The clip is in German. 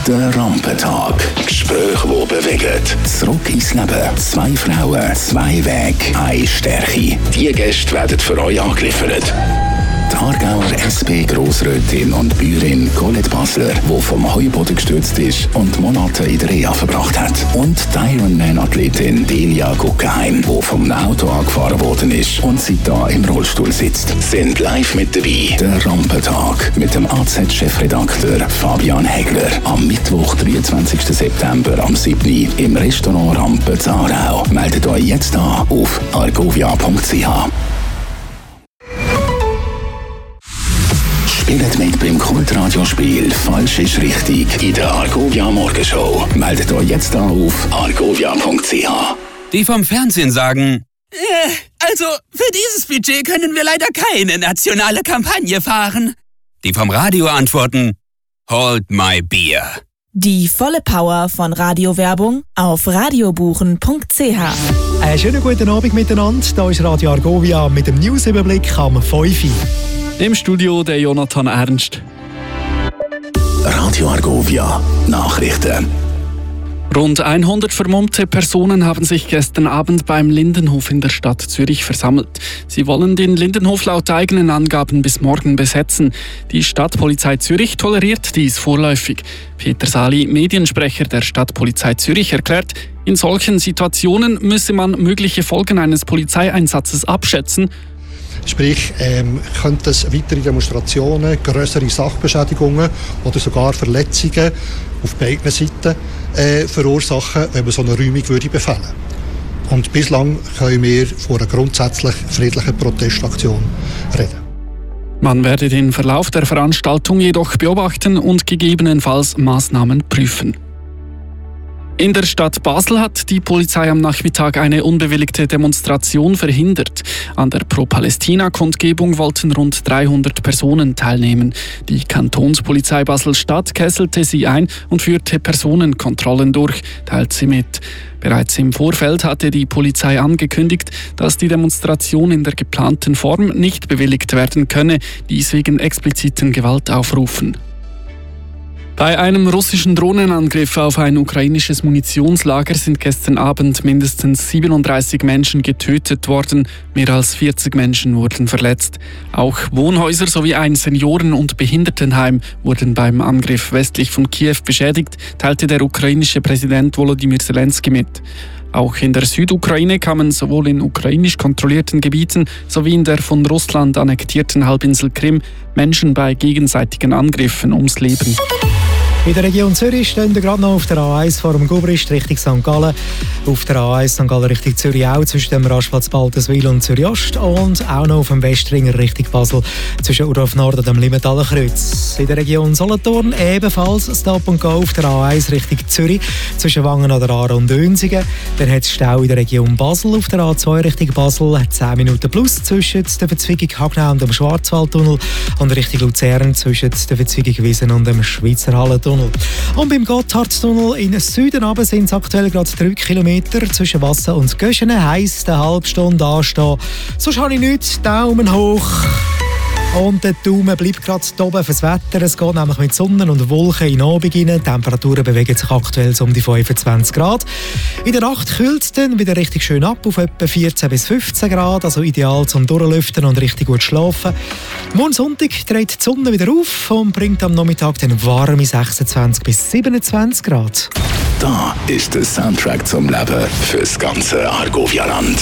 Der Rampentag. Gespräche, die bewegen. Zurück ins Leben. 2 Frauen, 2 Wege, 1 Stärke. Die Gäste werden für euch angeliefert. Die Aargauer SP-Grossrätin und Bäuerin Colette Basler, die vom Heuboden gestürzt ist und Monate in der Reha verbracht hat. Und die Ironman-Athletin Delia Guggenheim, die vom Auto angefahren worden ist und seitdem im Rollstuhl sitzt, sind live mit dabei. Der Rampentag mit dem AZ-Chefredakteur Fabian Hegler. Am Mittwoch, 23. September am 7. im Restaurant Rampe Aarau. Meldet euch jetzt an auf argovia.ch. Spielt mit beim Kultradiospiel «Falsch ist richtig» in der Argovia Morgenshow. Meldet euch jetzt auf argovia.ch. Die vom Fernsehen sagen: Also, für dieses Budget können wir leider keine nationale Kampagne fahren. Die vom Radio antworten: Hold my beer. Die volle Power von Radiowerbung auf radiobuchen.ch. Einen schönen guten Abend miteinander. Hier ist Radio Argovia mit dem Newsüberblick am 5. Im Studio der Jonathan Ernst. Radio Argovia Nachrichten. Rund 100 vermummte Personen haben sich gestern Abend beim Lindenhof in der Stadt Zürich versammelt. Sie wollen den Lindenhof laut eigenen Angaben bis morgen besetzen. Die Stadtpolizei Zürich toleriert dies vorläufig. Peter Sali, Mediensprecher der Stadtpolizei Zürich, erklärt, in solchen Situationen müsse man mögliche Folgen eines Polizeieinsatzes abschätzen. Sprich, könnte es weitere Demonstrationen, grössere Sachbeschädigungen oder sogar Verletzungen auf beiden Seiten verursachen, wenn man so eine Räumung befehlen würde. Und bislang können wir von einer grundsätzlich friedlichen Protestaktion reden. Man werde den Verlauf der Veranstaltung jedoch beobachten und gegebenenfalls Maßnahmen prüfen. In der Stadt Basel hat die Polizei am Nachmittag eine unbewilligte Demonstration verhindert. An der Pro-Palästina-Kundgebung wollten rund 300 Personen teilnehmen. Die Kantonspolizei Basel-Stadt kesselte sie ein und führte Personenkontrollen durch, teilt sie mit. Bereits im Vorfeld hatte die Polizei angekündigt, dass die Demonstration in der geplanten Form nicht bewilligt werden könne, dies wegen expliziten Gewaltaufrufen. Bei einem russischen Drohnenangriff auf ein ukrainisches Munitionslager sind gestern Abend mindestens 37 Menschen getötet worden, mehr als 40 Menschen wurden verletzt. Auch Wohnhäuser sowie ein Senioren- und Behindertenheim wurden beim Angriff westlich von Kiew beschädigt, teilte der ukrainische Präsident Volodymyr Zelensky mit. Auch in der Südukraine kamen sowohl in ukrainisch kontrollierten Gebieten sowie in der von Russland annektierten Halbinsel Krim Menschen bei gegenseitigen Angriffen ums Leben. In der Region Zürich stehen wir gerade noch auf der A1 vor dem Gubrist Richtung St. Gallen. Auf der A1 St. Gallen Richtung Zürich auch zwischen dem Rastplatz Baltenswil und Zürich Ost. Und auch noch auf dem Westringer Richtung Basel zwischen Urdorf Nord und dem Limentaler Kreuz. In der Region Solothurn ebenfalls Stop and Go auf der A1 Richtung Zürich zwischen Wangen an der Aare und Dönsigen. Dann hat es Stau in der Region Basel auf der A2 Richtung Basel. 10 Minuten plus zwischen der Verzweigung Hagnau und dem Schwarzwaldtunnel und Richtung Luzern zwischen der Verzweigung Wiesen und dem Schweizer Hallentunnel. Und beim Gotthardtunnel in Süden runter sind es aktuell gerade 3 Kilometer zwischen Wasser und Göschenen. Heisst eine halbe Stunde anstehen. Sonst habe ich nichts. Daumen hoch. Und der Daumen bleibt gerade oben fürs Wetter. Es geht nämlich mit Sonne und Wolken in den Abend rein. Die Temperaturen bewegen sich aktuell so um die 25 Grad. In der Nacht kühlt es dann wieder richtig schön ab auf etwa 14 bis 15 Grad. Also ideal zum Durchlüften und richtig gut schlafen. Morgen Sonntag dreht die Sonne wieder auf und bringt am Nachmittag dann warme 26 bis 27 Grad. Da ist der Soundtrack zum Leben fürs ganze Argovia-Land.